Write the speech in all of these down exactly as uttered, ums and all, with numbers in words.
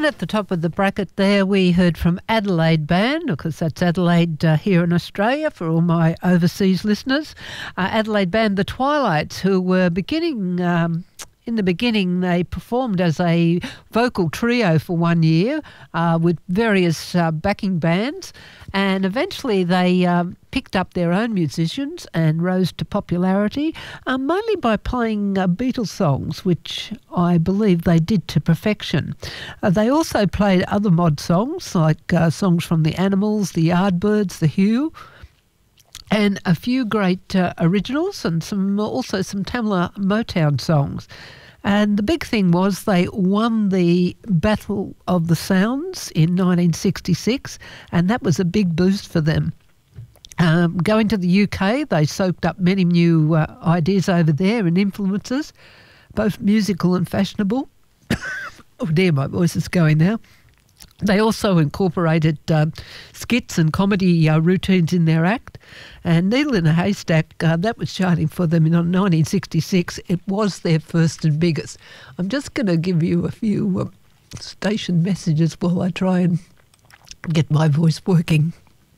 second at the top of the bracket there, we heard from Adelaide Band, because that's Adelaide uh, here in Australia for all my overseas listeners. Uh, Adelaide Band, The Twilights, who were beginning... Um, In the beginning, they performed as a vocal trio for one year uh, with various uh, backing bands, and eventually they um, picked up their own musicians and rose to popularity, uh, mainly by playing uh, Beatles songs, which I believe they did to perfection. Uh, they also played other mod songs, like uh, songs from the Animals, the Yardbirds, the Who, and a few great uh, originals, and some also some Tamla Motown songs. And the big thing was they won the Battle of the Sounds in nineteen sixty-six, and that was a big boost for them. Um, going to the U K, they soaked up many new uh, ideas over there and influences, both musical and fashionable. Oh dear, my voice is going now. They also incorporated uh, skits and comedy uh, routines in their act. And Needle in a Haystack, uh, that was charting for them in nineteen sixty-six. It was their first and biggest. I'm just going to give you a few uh, station messages while I try and get my voice working.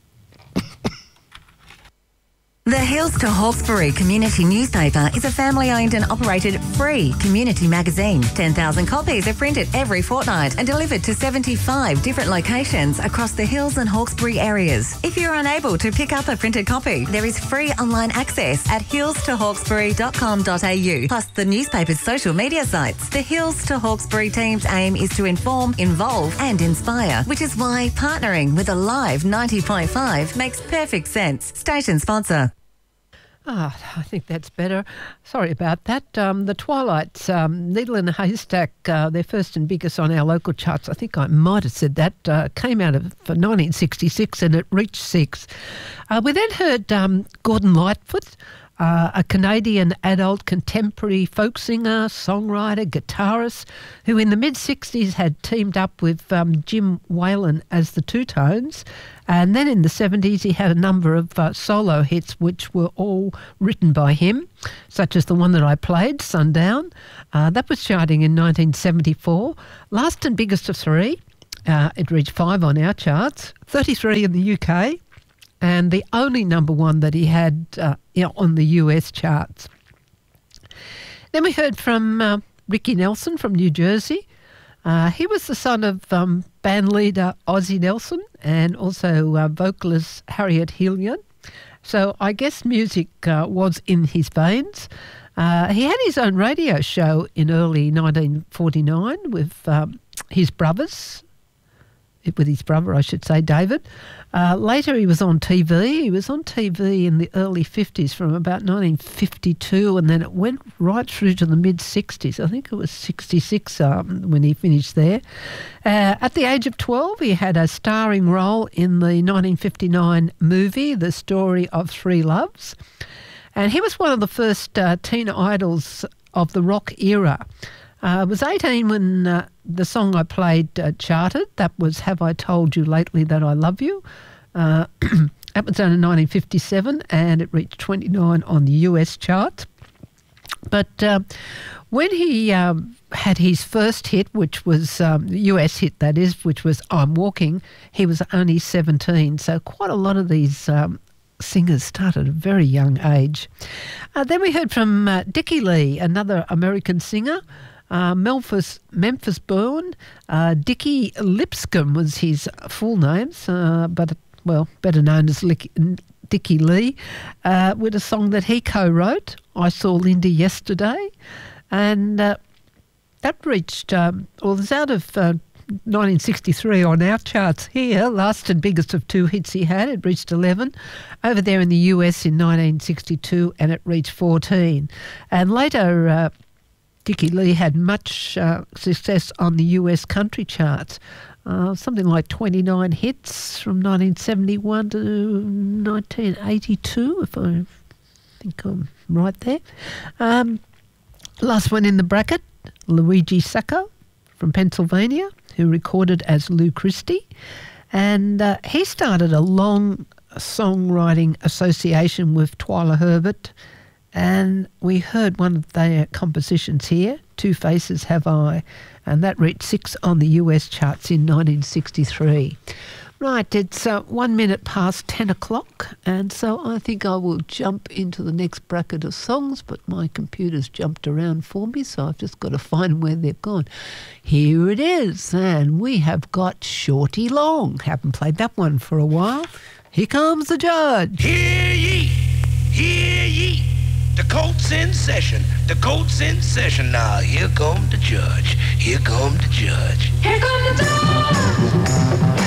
The Hills to Hawkesbury Community Newspaper is a family-owned and operated free community magazine. ten thousand copies are printed every fortnight and delivered to seventy-five different locations across the Hills and Hawkesbury areas. If you're unable to pick up a printed copy, there is free online access at hills to hawkesbury dot com dot a u, plus the newspaper's social media sites. The Hills to Hawkesbury team's aim is to inform, involve and inspire, which is why partnering with a live ninety point five makes perfect sense. Station sponsor. Ah, oh, I think that's better. Sorry about that. Um, the Twilights, um, Needle in a Haystack, uh, their first and biggest on our local charts, I think I might have said that, uh, came out of for nineteen sixty-six and it reached six. Uh, we then heard um, Gordon Lightfoot, uh, a Canadian adult contemporary folk singer, songwriter, guitarist, who in the mid-sixties had teamed up with um, Jim Whalen as the Two Tones. And then in the seventies, he had a number of uh, solo hits which were all written by him, such as the one that I played, Sundown. Uh, that was charting in nineteen seventy-four. Last and biggest of three, uh, it reached five on our charts, thirty-three in the U K, and the only number one that he had uh, you know, on the U S charts. Then we heard from uh, Ricky Nelson from New Jersey. Uh, he was the son of um, band leader Ozzie Nelson and also uh, vocalist Harriet Hilliard. So I guess music uh, was in his veins. Uh, he had his own radio show in early nineteen forty-nine with um, his brothers, with his brother, I should say, David. Uh, later he was on T V. He was on T V in the early fifties from about nineteen fifty-two, and then it went right through to the mid-sixties. I think it was sixty-six um, when he finished there. Uh, at the age of twelve, he had a starring role in the nineteen fifty-nine movie, The Story of Three Loves. And he was one of the first uh, teen idols of the rock era. I uh, was eighteen when uh, the song I played uh, charted. That was Have I Told You Lately That I Love You. Uh, that was done in nineteen fifty-seven and it reached twenty-nine on the U S charts. But uh, when he um, had his first hit, which was um, the U S hit, that is, which was I'm Walking, he was only seventeen. So quite a lot of these um, singers started at a very young age. Uh, then we heard from uh, Dickie Lee, another American singer. Uh, Memphis, Memphis born. Uh, Dickie Lipscomb was his full name, uh, but, well, better known as Lick, Dickie Lee, uh, with a song that he co-wrote, I Saw Linda Yesterday. And uh, that reached, um, well, it's out of uh, nineteen sixty-three on our charts here, last and biggest of two hits he had. It reached eleven. Over there in the U S in nineteen sixty-two, and it reached fourteen. And later... Uh, Dickie Lee had much uh, success on the U S country charts, uh, something like twenty-nine hits from nineteen seventy-one to nineteen eighty-two, if I think I'm right there. Um, last one in the bracket, Luigi Sacco from Pennsylvania, who recorded as Lou Christie. And uh, he started a long songwriting association with Twyla Herbert. And we heard one of their compositions here, Two Faces Have I, and that reached six on the U S charts in nineteen sixty-three. Right, it's uh, one minute past ten o'clock, and so I think I will jump into the next bracket of songs, but my computer's jumped around for me, so I've just got to find where they've gone. Here it is, and we have got Shorty Long. Haven't played that one for a while. Here comes the judge. Hear ye, hear ye, the court's in session, the court's in session. Now here come the judge, here come the judge. Here come the judge!